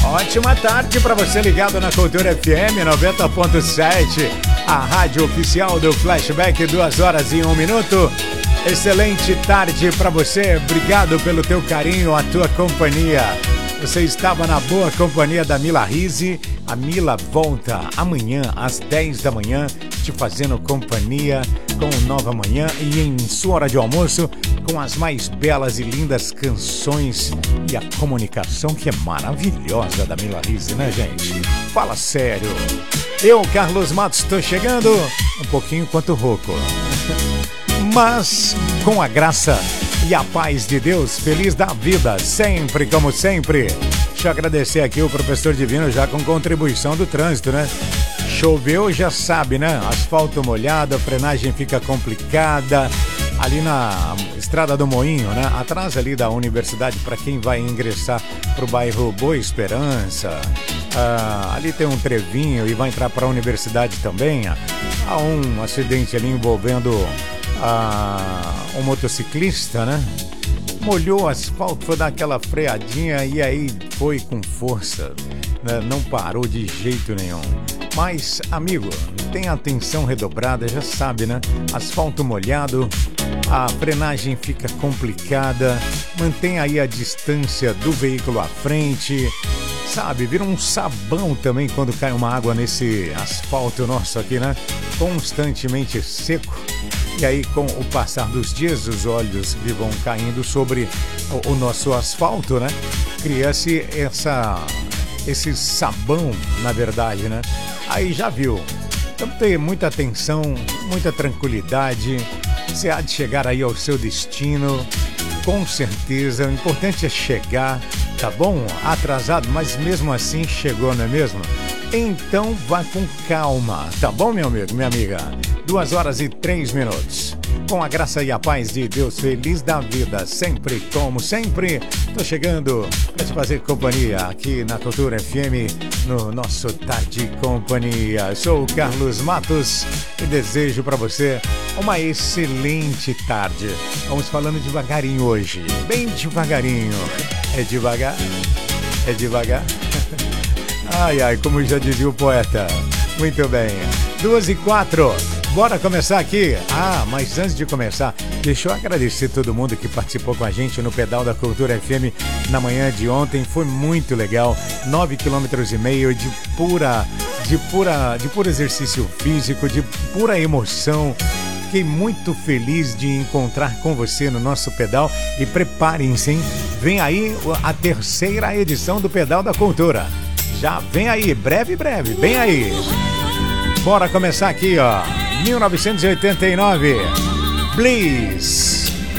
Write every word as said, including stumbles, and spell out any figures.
Ótima tarde para você ligado na Cultura F M noventa ponto sete, a rádio oficial do Flashback, duas horas e um minuto. Excelente tarde para você, obrigado pelo teu carinho, a tua companhia. Você estava na boa companhia da Mila Rizzi. A Mila volta amanhã às dez da manhã, te fazendo companhia com Nova Manhã e em sua hora de almoço com as mais belas e lindas canções e a comunicação que é maravilhosa da Mila Rizzi, né, gente? Fala sério. Eu, Carlos Matos, estou chegando um pouquinho quanto rouco, mas com a graça e a paz de Deus, feliz da vida, sempre como sempre. Deixa eu agradecer aqui o professor Divino já com contribuição do trânsito, né? Choveu, já sabe, né? Asfalto molhado, a frenagem fica complicada. Ali na Estrada do Moinho, né? Atrás ali da universidade, para quem vai ingressar pro bairro Boa Esperança. Ah, ali tem um trevinho e vai entrar para a universidade também. Há um acidente ali envolvendo ah, um motociclista, né? Molhou o asfalto, foi dar aquela freadinha e aí foi com força, né? Não parou de jeito nenhum. Mas, amigo, tenha atenção redobrada, já sabe, né? Asfalto molhado, a frenagem fica complicada, mantenha aí a distância do veículo à frente, sabe? Vira um sabão também quando cai uma água nesse asfalto nosso aqui, né? Constantemente seco. E aí, com o passar dos dias, os óleos que vão caindo sobre o, o nosso asfalto, né? Cria-se essa, esse sabão, na verdade, né? Aí já viu. Então, ter muita atenção, muita tranquilidade. Você há de chegar aí ao seu destino, com certeza. O importante é chegar, tá bom? Atrasado, mas mesmo assim chegou, não é mesmo? Então vá com calma, tá bom, meu amigo, minha amiga? Duas horas e três minutos. Com a graça e a paz de Deus, feliz da vida, sempre como sempre. Tô chegando para te fazer companhia aqui na Cultura F M, no nosso Tarde Companhia. Sou o Carlos Matos e desejo para você uma excelente tarde. Vamos falando devagarinho hoje, bem devagarinho. É devagar? É devagar? Ai, ai, como já dizia o poeta. Muito bem. Duas e quatro. Bora começar aqui. Ah, mas antes de começar, deixa eu agradecer todo mundo que participou com a gente no Pedal da Cultura F M na manhã de ontem. Foi muito legal. Nove quilômetros e meio de pura, de pura, de puro exercício físico, de pura emoção. Fiquei muito feliz de encontrar com você no nosso pedal. E preparem-se, hein? Vem aí a terceira edição do Pedal da Cultura. Já vem aí, breve, breve, vem aí. Bora começar aqui, ó. mil novecentos e oitenta e nove, Bliss.